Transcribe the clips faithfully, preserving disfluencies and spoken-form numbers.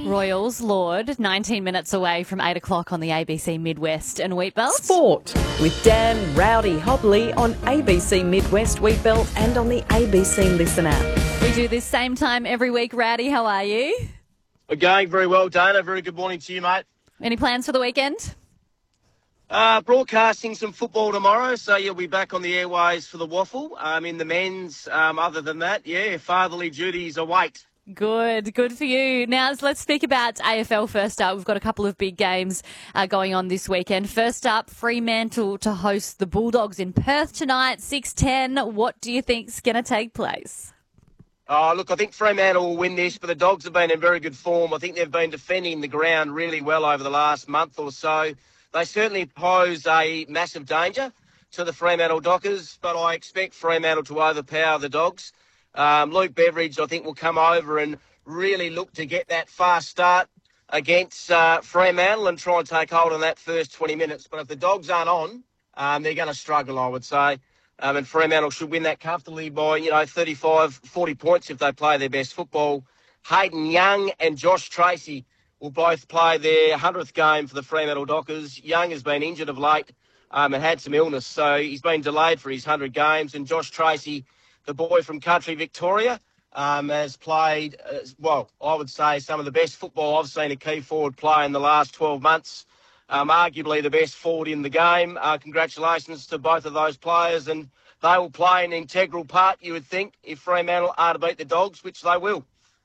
Royals, Lord, nineteen minutes away from eight o'clock on the A B C Midwest and Wheatbelt. Sport with Dan Rowdy Hobley on A B C Midwest Wheatbelt and on the A B C Listen app. We do this same time every week. Rowdy, how are you? We're going very well, Dana. Very good morning to you, mate. Any plans for the weekend? Uh, broadcasting some football tomorrow, so you'll be back on the airways for the waffle. Um, in the men's, um, other than that, yeah, fatherly duties await. Good, good for you. Now, let's speak about A F L first up. We've got a couple of big games uh, going on this weekend. First up, Fremantle to host the Bulldogs in Perth tonight, six ten. What do you think's going to take place? Oh, look, I think Fremantle will win this, but the Dogs have been in very good form. I think they've been defending the ground really well over the last month or so. They certainly pose a massive danger to the Fremantle Dockers, but I expect Fremantle to overpower the Dogs. Um, Luke Beveridge, I think, will come over and really look to get that fast start against uh, Fremantle and try and take hold on that first twenty minutes. But if the Dogs aren't on, um, they're going to struggle, I would say. Um, and Fremantle should win that comfortably by, you know, thirty-five, forty points if they play their best football. Hayden Young and Josh Tracy will both play their hundredth game for the Fremantle Dockers. Young has been injured of late um, and had some illness, so he's been delayed for his one hundred games. And Josh Tracy, the boy from country Victoria, um, has played, uh, well, I would say some of the best football I've seen a key forward play in the last twelve months. Um, arguably the best forward in the game. Uh, congratulations to both of those players, and they will play an integral part, you would think, if Fremantle are to beat the Dogs, which they will.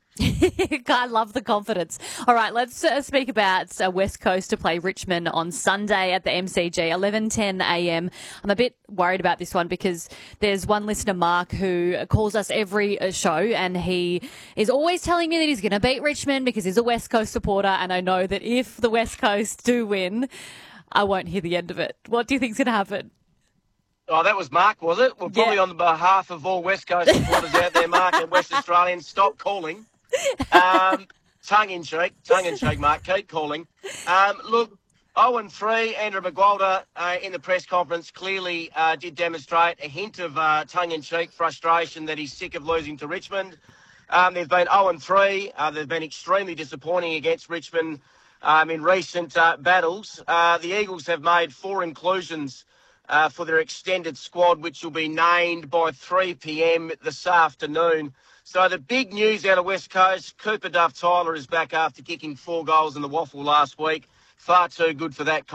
I love the confidence. All right, let's uh, speak about uh, West Coast to play Richmond on Sunday at the M C G, eleven ten a m. I'm a bit worried about this one because there's one listener, Mark, who calls us every uh, show, and he is always telling me that he's going to beat Richmond because he's a West Coast supporter, and I know that if the West Coast do win, I won't hear the end of it. What do you think's going to happen? Oh, that was Mark, was it? Well, probably Yeah. on behalf of all West Coast supporters out there, Mark, and West Australians, stop calling. Um, tongue-in-cheek, tongue-in-cheek, Mark, keep calling. Um, look, oh and three, Andrew McGualter uh, in the press conference clearly uh, did demonstrate a hint of uh, tongue-in-cheek frustration that he's sick of losing to Richmond. Um, they've been oh and three. Uh, they've been extremely disappointing against Richmond um, in recent uh, battles. Uh, the Eagles have made four inclusions uh, for their extended squad, which will be named by three p m this afternoon. So the big news out of West Coast, Cooper Duff Tyler is back after kicking four goals in the waffle last week. Far too good for that